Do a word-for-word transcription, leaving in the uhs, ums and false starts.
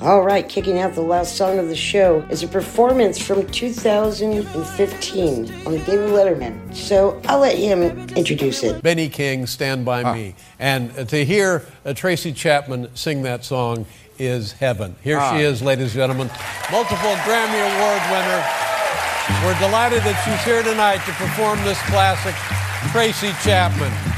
All right, kicking out the last song of the show is a performance from two thousand fifteen on David Letterman. So I'll let him introduce it. Benny King, Stand By Ah. Me. And to hear uh, Tracy Chapman sing that song is heaven. Here Ah. she is, ladies and gentlemen, multiple Grammy Award winner. We're delighted that she's here tonight to perform this classic, Tracy Chapman.